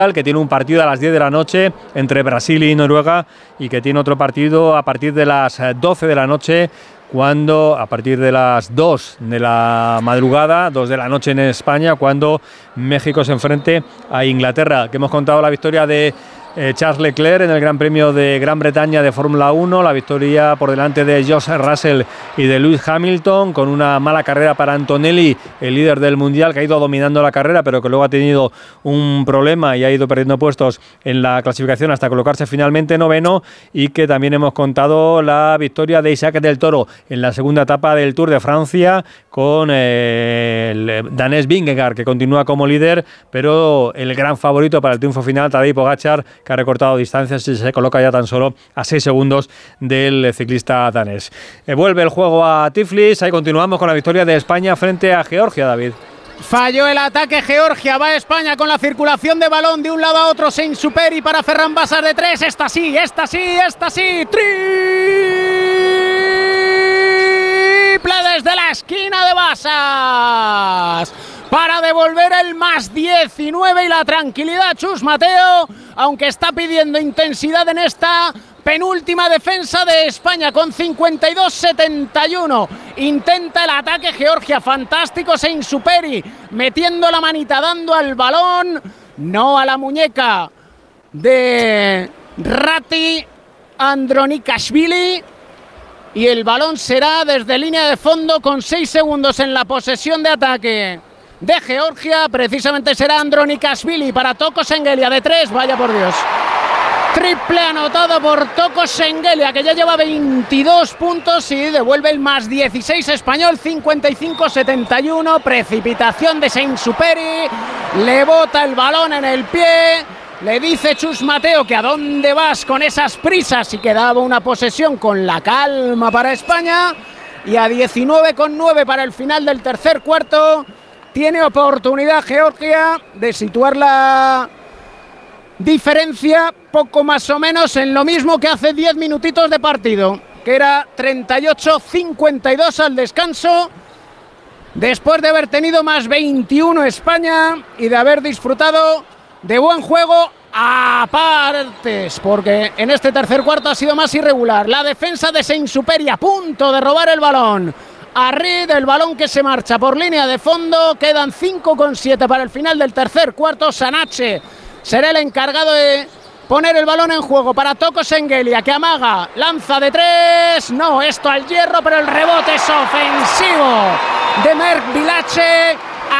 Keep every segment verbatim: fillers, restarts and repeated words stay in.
que tiene un partido a las diez de la noche entre Brasil y Noruega y que tiene otro partido a partir de las doce de la noche, cuando a partir de las dos de la madrugada, dos de la noche en España, cuando México se enfrente a Inglaterra, que hemos contado la victoria de Eh, Charles Leclerc en el Gran Premio de Gran Bretaña de Fórmula uno, la victoria por delante de George Russell y de Lewis Hamilton, con una mala carrera para Antonelli, el líder del Mundial, que ha ido dominando la carrera, pero que luego ha tenido un problema y ha ido perdiendo puestos en la clasificación hasta colocarse finalmente noveno, y que también hemos contado la victoria de Isaac del Toro en la segunda etapa del Tour de Francia, con eh, el danés Vingegaard, que continúa como líder, pero el gran favorito para el triunfo final, Tadej Pogačar, que ha recortado distancias y se coloca ya tan solo a seis segundos del ciclista danés. Eh, vuelve el juego a Tiflis, ahí continuamos con la victoria de España frente a Georgia, David. Falló el ataque Georgia, va España con la circulación de balón de un lado a otro, Saint-Supéry para Ferran Bassas de tres, esta sí, esta sí, esta sí, triple desde la esquina de Bassas, para devolver el más diecinueve y la tranquilidad Chus Mateo, aunque está pidiendo intensidad en esta penúltima defensa de España con cincuenta y dos setenta y uno. Intenta el ataque Georgia, fantástico Saint-Supéry, metiendo la manita, dando al balón, no a la muñeca de Rati Andronikashvili, y el balón será desde línea de fondo con seis segundos en la posesión de ataque de Georgia. Precisamente será Andronikashvili para Toko Shengelia de tres, vaya por Dios. Triple anotado por Toko Shengelia, que ya lleva veintidós puntos y devuelve el más dieciséis español, cincuenta y cinco setenta y uno. Precipitación de Saint-Supéry, le bota el balón en el pie, le dice Chus Mateo que a dónde vas con esas prisas, y que daba una posesión con la calma para España. Y a diecinueve con nueve para el final del tercer cuarto, tiene oportunidad Georgia de situar la diferencia poco más o menos en lo mismo que hace diez minutitos de partido, que era treinta y ocho cincuenta y dos al descanso, después de haber tenido más veintiuno España y de haber disfrutado de buen juego a partes, porque en este tercer cuarto ha sido más irregular. La defensa de Saint-Supéry a punto de robar el balón a Reed, el balón que se marcha por línea de fondo. Quedan cinco con siete para el final del tercer cuarto. Sanache será el encargado de poner el balón en juego para Toko Shengelia, que amaga, lanza de tres, no, esto al hierro, pero el rebote es ofensivo de Merk Vilace.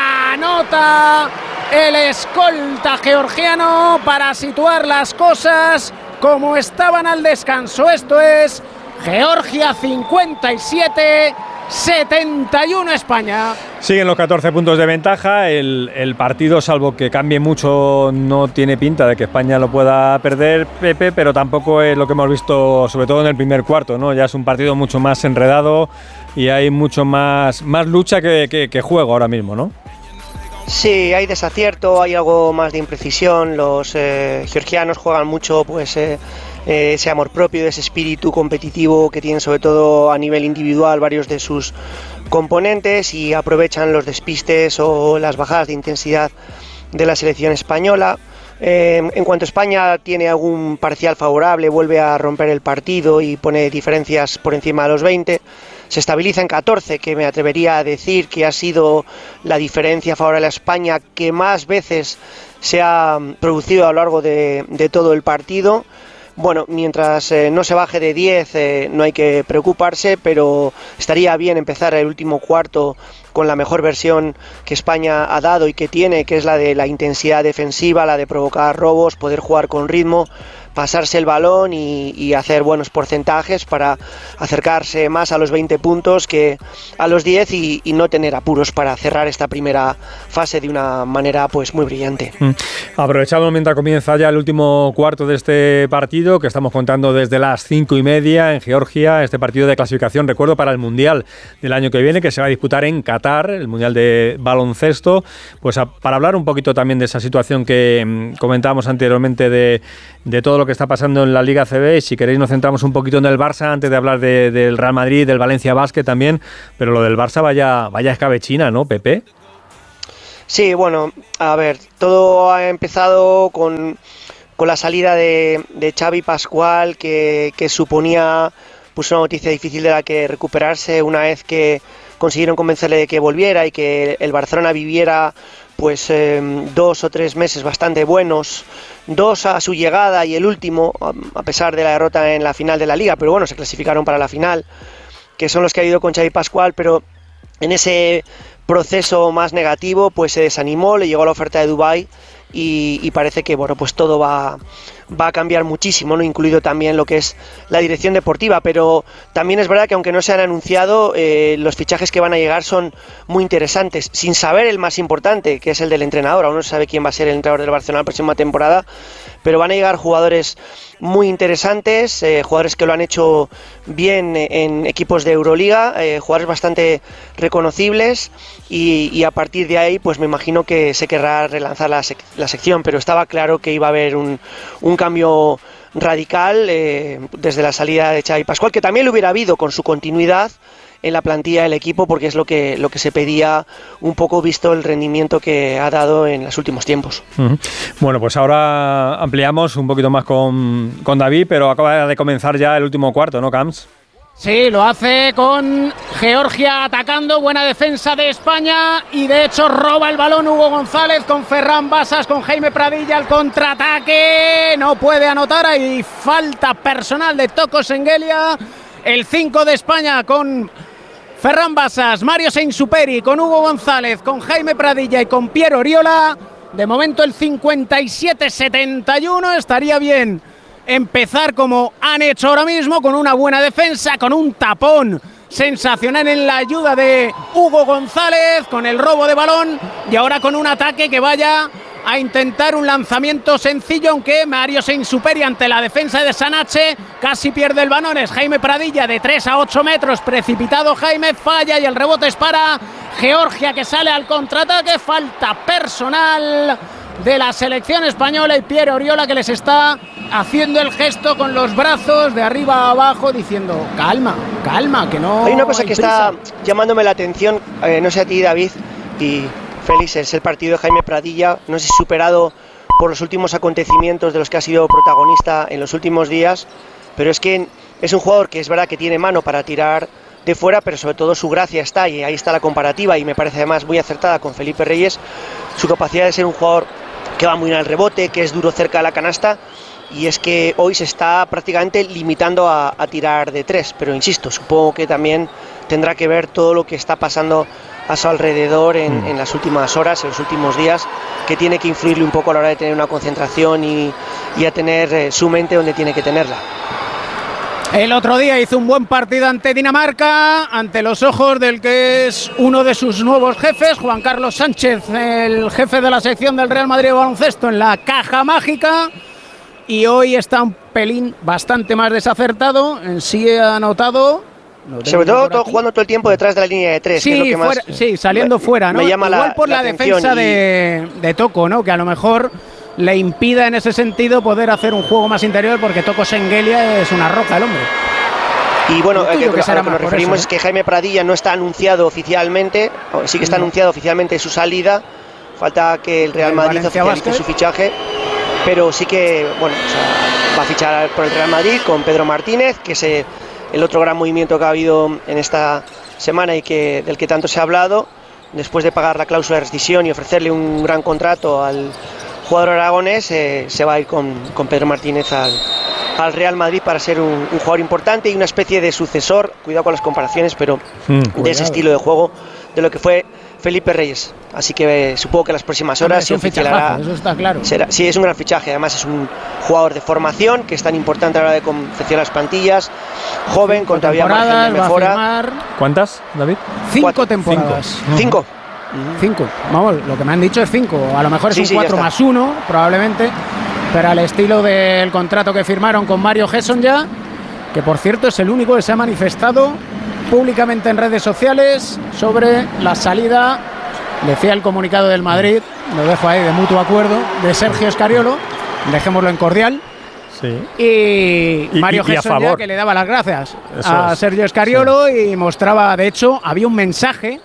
Anota el escolta georgiano para situar las cosas como estaban al descanso. Esto es Georgia cincuenta y siete setenta y uno España. Siguen los catorce puntos de ventaja. El, el partido, salvo que cambie mucho, no tiene pinta de que España lo pueda perder, Pepe, pero tampoco es lo que hemos visto, sobre todo en el primer cuarto, ¿no? Ya es un partido mucho más enredado y hay mucho más, más lucha que, que, que juego ahora mismo, ¿no? Sí, hay desacierto, hay algo más de imprecisión. Los eh, georgianos juegan mucho, pues eh, eh, ese amor propio, ese espíritu competitivo que tienen sobre todo a nivel individual varios de sus componentes, y aprovechan los despistes o las bajadas de intensidad de la selección española. Eh, en cuanto España tiene algún parcial favorable, vuelve a romper el partido y pone diferencias por encima de los veinte. Se estabiliza en catorce, que me atrevería a decir que ha sido la diferencia favorable a España que más veces se ha producido a lo largo de, de todo el partido. Bueno, mientras eh, no se baje de diez, eh, no hay que preocuparse, pero estaría bien empezar el último cuarto con la mejor versión que España ha dado y que tiene, que es la de la intensidad defensiva, la de provocar robos, poder jugar con ritmo, pasarse el balón y, y hacer buenos porcentajes para acercarse más a los veinte puntos que a los diez, y, y no tener apuros para cerrar esta primera fase de una manera pues muy brillante. Mm. Aprovechamos mientras comienza ya el último cuarto de este partido, que estamos contando desde las cinco y media en Georgia, este partido de clasificación, recuerdo, para el Mundial del año que viene, que se va a disputar en Qatar, el Mundial de baloncesto. Pues a, para hablar un poquito también de esa situación que mm, comentábamos anteriormente de, de todo lo que está pasando en la Liga A C B, y si queréis nos centramos un poquito en el Barça antes de hablar de, del Real Madrid, del Valencia Basket también, pero lo del Barça vaya, vaya escabechina, ¿no, Pepe? Sí, bueno, a ver, todo ha empezado con, con la salida de, de Xavi Pascual, que, que suponía pues una noticia difícil de la que recuperarse una vez que consiguieron convencerle de que volviera y que el Barcelona viviera pues eh, dos o tres meses bastante buenos, dos a su llegada y el último, a pesar de la derrota en la final de la Liga, pero bueno, se clasificaron para la final, que son los que ha ido con Xavi Pascual, pero en ese proceso más negativo pues se desanimó, le llegó la oferta de Dubái y, y parece que bueno, pues todo va, va a cambiar muchísimo, ¿no? Incluido también lo que es la dirección deportiva, pero también es verdad que aunque no se han anunciado, eh, los fichajes que van a llegar son muy interesantes, sin saber el más importante, que es el del entrenador. Aún no se sabe quién va a ser el entrenador del Barcelona la próxima temporada, pero van a llegar jugadores muy interesantes, eh, jugadores que lo han hecho bien en equipos de Euroliga, eh, jugadores bastante reconocibles y, y a partir de ahí pues me imagino que se querrá relanzar la, sec la sección, pero estaba claro que iba a haber un, un cambio radical eh, desde la salida de Xavi Pascual, que también lo hubiera habido con su continuidad en la plantilla del equipo, porque es lo que, lo que se pedía un poco visto el rendimiento que ha dado en los últimos tiempos. Uh-huh. Bueno, pues ahora ampliamos un poquito más con, con David, pero acaba de comenzar ya el último cuarto, ¿no, Camps? Sí, lo hace con Georgia atacando, buena defensa de España y de hecho roba el balón Hugo González con Ferran Basas, con Jaime Pradilla al contraataque, no puede anotar, hay falta personal de Toko Sengelia, el cinco de España con Ferran Basas, Mario Sainsuperi, con Hugo González, con Jaime Pradilla y con Piero Oriola. De momento el cincuenta y siete setenta y uno, estaría bien empezar como han hecho ahora mismo, con una buena defensa, con un tapón sensacional en la ayuda de Hugo González, con el robo de balón y ahora con un ataque que vaya a intentar un lanzamiento sencillo, aunque Mario Sainsuperi ante la defensa de Sanache casi pierde el balón. Es Jaime Pradilla de tres a ocho metros, precipitado Jaime, falla y el rebote es para Georgia, que sale al contraataque. Falta personal de la selección española y Piero Oriola, que les está haciendo el gesto con los brazos de arriba a abajo diciendo calma, calma, que no hay una cosa hay que prisa. Está llamándome la atención, eh, no sé a ti, David y Félix, es el partido de Jaime Pradilla, no sé si superado por los últimos acontecimientos de los que ha sido protagonista en los últimos días, pero es que es un jugador que es verdad que tiene mano para tirar de fuera, pero sobre todo su gracia está, y ahí está la comparativa, y me parece además muy acertada con Felipe Reyes, su capacidad de ser un jugador que va muy bien al rebote, que es duro cerca de la canasta, y es que hoy se está prácticamente limitando a, a tirar de tres, pero insisto, supongo que también tendrá que ver todo lo que está pasando a su alrededor en, en las últimas horas, en los últimos días, que tiene que influirle un poco a la hora de tener una concentración y, y a tener eh, su mente donde tiene que tenerla. El otro día hizo un buen partido ante Dinamarca, ante los ojos del que es uno de sus nuevos jefes, Juan Carlos Sánchez, el jefe de la sección del Real Madrid de baloncesto, en la caja mágica, y hoy está un pelín bastante más desacertado. En sí ha anotado, sobre todo, todo jugando todo el tiempo detrás de la línea de tres, sí, que es lo que fuera, más sí, saliendo me, fuera, ¿no? Me llama Igual la, por la, la defensa y... de, de Toko, ¿no? Que a lo mejor le impida en ese sentido poder hacer un juego más interior, porque Toko Sengelia es una roca el hombre. Y bueno, que, que a lo que nos referimos eso, ¿eh? Es que Jaime Pradilla no está anunciado oficialmente, sí que está no. anunciado oficialmente su salida, falta que el Real Madrid oficialice su fichaje, pero sí que, bueno, o sea, va a fichar por el Real Madrid con Pedro Martínez, que es el otro gran movimiento que ha habido en esta semana y que del que tanto se ha hablado, después de pagar la cláusula de rescisión y ofrecerle un gran contrato al jugador aragonés, eh, se va a ir con, con Pedro Martínez al, al Real Madrid para ser un, un jugador importante y una especie de sucesor, cuidado con las comparaciones, pero mm, de ese estilo de juego de lo que fue Felipe Reyes. Así que eh, supongo que en las próximas horas se oficializará. Eso está claro. Será, sí, es un gran fichaje. Además es un jugador de formación que es tan importante a la hora de confeccionar las plantillas. Joven, con todavía margen de mejora. ¿Cuántas, David? Cinco Cuatro. temporadas. Cinco. Cinco. Cinco. Vamos, lo que me han dicho es cinco. A lo mejor es sí, un sí, cuatro más uno, probablemente. Pero al estilo del contrato que firmaron con Mario Gesson ya, que por cierto es el único que se ha manifestado públicamente en redes sociales sobre la salida, decía el comunicado del Madrid, lo dejo ahí de mutuo acuerdo, de Sergio Escariolo, dejémoslo en cordial. Sí. Y, y Mario Gesson ya que le daba las gracias Eso a es. Sergio Escariolo sí. Y mostraba, de hecho, había un mensaje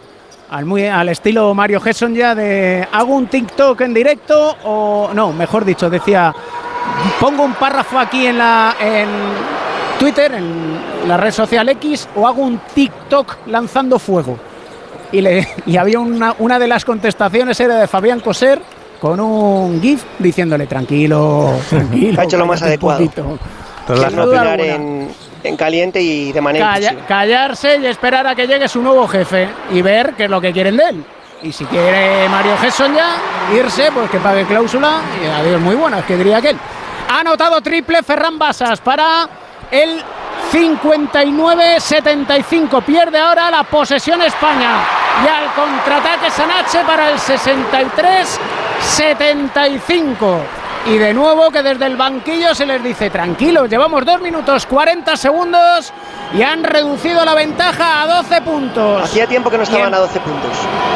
al, muy, al estilo Mario Gesson ya de hago un TikTok en directo o no, mejor dicho, decía pongo un párrafo aquí en la en Twitter, en la red social X, o hago un TikTok lanzando fuego. Y, le, y había una, una de las contestaciones era de Fabián Coser con un GIF diciéndole tranquilo, tranquilo. Ha hecho lo más adecuado. Sin no opinar en, en caliente y de manera Calla, callarse y esperar a que llegue su nuevo jefe y ver qué es lo que quieren de él. Y si quiere Mario Gesson ya irse, pues que pague cláusula y adiós muy buenas, que diría aquel. Ha anotado triple Ferran Bassas para el cincuenta y nueve setenta y cinco. Pierde ahora la posesión España. Y al contraataque Sanache para el sesenta y tres setenta y cinco. Y de nuevo que desde el banquillo se les dice tranquilos, llevamos dos minutos cuarenta segundos y han reducido la ventaja a doce puntos. Hacía tiempo que no estaban en... a doce puntos.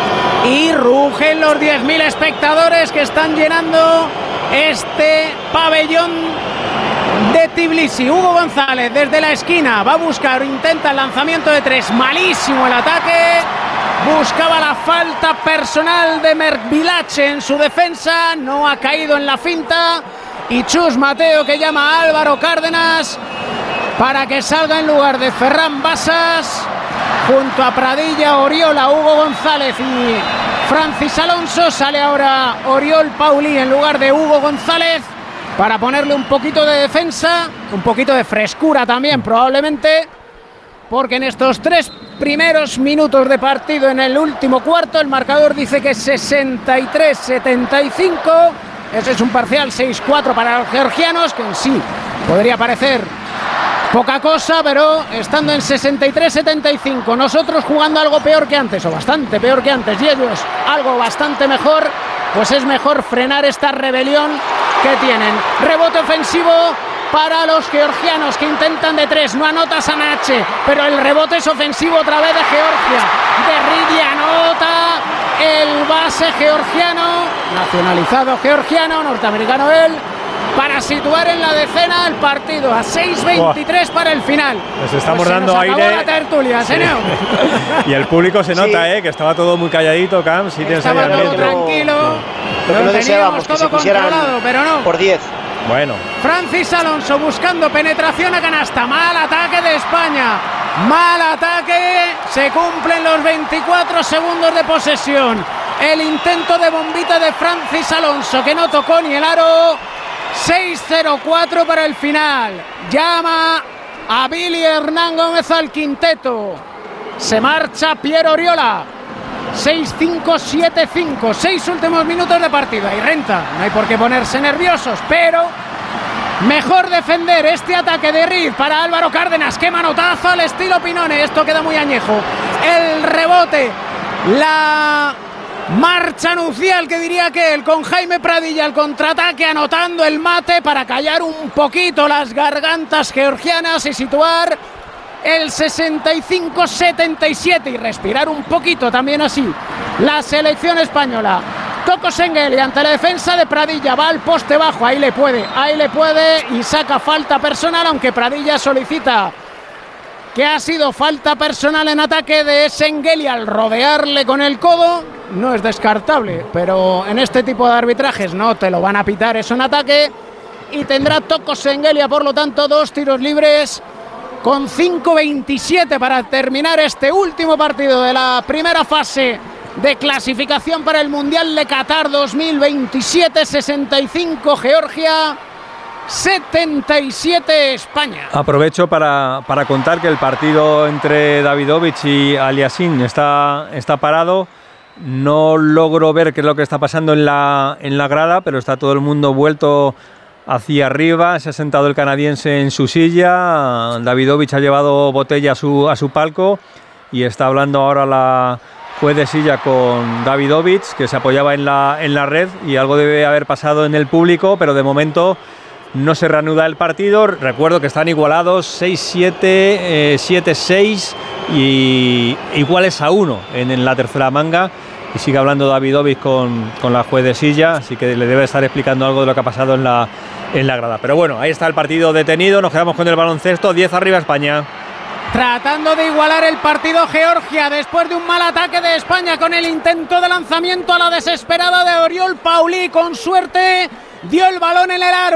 Y rugen los diez mil espectadores que están llenando este pabellón de Tbilisi. Hugo González desde la esquina va a buscar, intenta el lanzamiento de tres, malísimo el ataque. Buscaba la falta personal de Merkvilache en su defensa, no ha caído en la finta. Y Chus Mateo que llama a Álvaro Cárdenas para que salga en lugar de Ferran Bassas. Junto a Pradilla, Oriola, Hugo González y Francis Alonso. Sale ahora Oriol Pauli en lugar de Hugo González para ponerle un poquito de defensa, un poquito de frescura también probablemente, porque en estos tres primeros minutos de partido en el último cuarto el marcador dice que sesenta y tres setenta y cinco. Ese es un parcial seis cuatro para los georgianos, que en sí podría parecer poca cosa, pero estando en sesenta y tres setenta y cinco, nosotros jugando algo peor que antes, o bastante peor que antes, y ellos algo bastante mejor, pues es mejor frenar esta rebelión que tienen. Rebote ofensivo para los georgianos que intentan de tres, no anota Sanache, pero el rebote es ofensivo otra vez de Georgia. Derridi anota el base georgiano, nacionalizado georgiano, norteamericano él, para situar en la decena el partido a seis veintitrés para el final. Nos estamos pues dando nos aire. La tertulia, sí. Y el público se nota, sí. eh, que estaba todo muy calladito, Cam. Sí, estaba todo ambiente. tranquilo. Lo que no deseábamos, todo que se pusieran controlado, pero no. Por diez. Bueno. Francis Alonso buscando penetración a canasta. Mal ataque de España. Mal ataque. Se cumplen los veinticuatro segundos de posesión. El intento de bombita de Francis Alonso que no tocó ni el aro. seis cero cuatro para el final. Llama a Billy Hernán Gómez al quinteto. Se marcha Piero Oriola. seis cinco siete cinco. Seis últimos minutos de partido. Hay renta. No hay por qué ponerse nerviosos, pero mejor defender este ataque de Riz para Álvaro Cárdenas. Qué manotazo al estilo Pinone. Esto queda muy añejo. El rebote. La marcha nupcial, que diría que él, con Jaime Pradilla, el contraataque, anotando el mate para callar un poquito las gargantas georgianas y situar el sesenta y cinco setenta y siete y respirar un poquito también así la selección española. Toko Sengeli ante la defensa de Pradilla, va al poste bajo, ahí le puede, ahí le puede y saca falta personal, aunque Pradilla solicita que ha sido falta personal en ataque de Sengeli al rodearle con el codo. No es descartable, pero en este tipo de arbitrajes no te lo van a pitar eso en ataque, y tendrá Toko Sengeli por lo tanto dos tiros libres con cinco veintisiete para terminar este último partido de la primera fase de clasificación para el Mundial de Qatar dos mil veintisiete. Sesenta y cinco Georgia, setenta y siete España. Aprovecho para, para contar que el partido entre Davidovich y Aliassime está, está parado. No logro ver qué es lo que está pasando en la, en la grada, pero está todo el mundo vuelto hacia arriba. Se ha sentado el canadiense en su silla. Davidovich ha llevado botella a su, a su palco y está hablando ahora la juez de silla con Davidovich, que se apoyaba en la, en la red, y algo debe haber pasado en el público, pero de momento no se reanuda el partido. Recuerdo que están igualados seis siete, eh, siete seis y iguales a uno en, en la tercera manga. Y sigue hablando Davidovich con, con la juez de silla, así que le debe estar explicando algo de lo que ha pasado en la, en la grada. Pero bueno, ahí está el partido detenido, nos quedamos con el baloncesto, diez arriba España. Tratando de igualar el partido Georgia después de un mal ataque de España con el intento de lanzamiento a la desesperada de Oriol Paulí. Con suerte dio el balón en el aro.